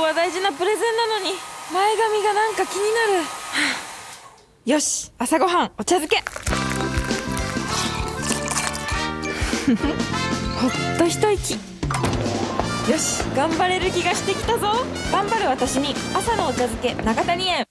は大事なプレゼンなのに前髪がなんか気になる。よし、朝ごはんお茶漬けほっと一息。よし、頑張れる気がしてきたぞ。頑張る私に朝のお茶漬け永谷園。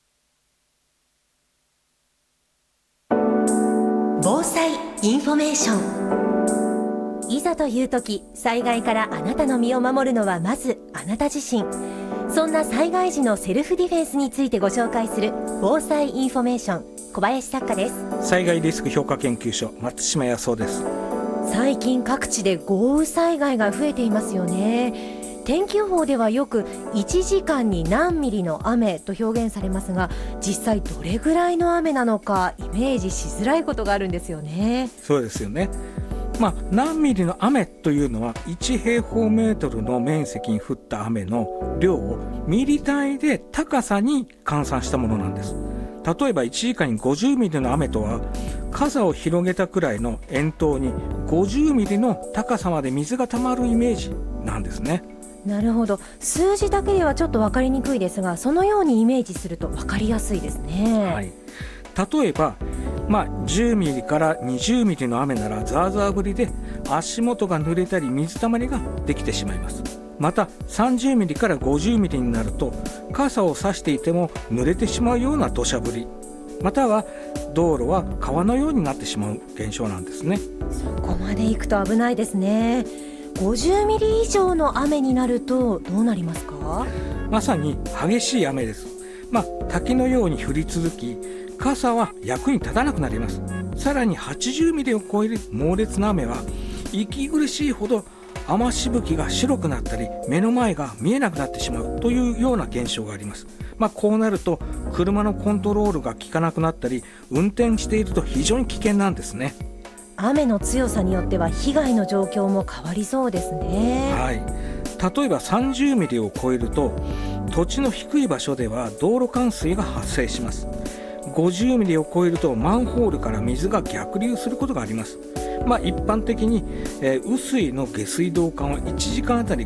防災インフォメーション。いざという時、災害からあなたの身を守るのはまずあなた自身。そんな災害時のセルフディフェンスについてご紹介する防災インフォメーション、小林作家です。 災害リスク評価研究所、松島康夫です。 最近各地で豪雨災害が増えていますよね。天気予報ではよく1時間に何ミリの雨と表現されますが、実際どれぐらいの雨なのかイメージしづらいことがあるんですよね。 そうですよね。何ミリの雨というのは1平方メートルの面積に降った雨の量をミリ単位で高さに換算したものなんです。例えば1時間に50ミリの雨とは、傘を広げたくらいの円筒に50ミリの高さまで水がたまるイメージなんですね。 なるほど。数字だけではちょっと分かりにくいですが、そのようにイメージすると分かりやすいですね。 はい、例えば、10ミリから20ミリの雨ならザーザー降りで足元が濡れたり水たまりができてしまいます。また30ミリから50ミリになると傘を差していても濡れてしまうような土砂降り、または道路は川のようになってしまう現象なんですね。 そこまで行くと危ないですね。50ミリ以上の雨になるとどうなりますか？ まさに激しい雨です。滝のように降り続き、傘は役に立たなくなります。さらに80ミリを超える猛烈な雨は息苦しいほど雨しぶきが白くなったり目の前が見えなくなってしまうというような現象があります。こうなると車のコントロールが効かなくなったり、運転していると非常に危険なんですね。 雨の強さによっては被害の状況も変わりそうですね。 はい、例えば30ミリを超えると土地の低い場所では道路冠水が発生します。50ミリを超えるとマンホールから水が逆流することがあります。一般的に、雨水の下水道管は1時間あたり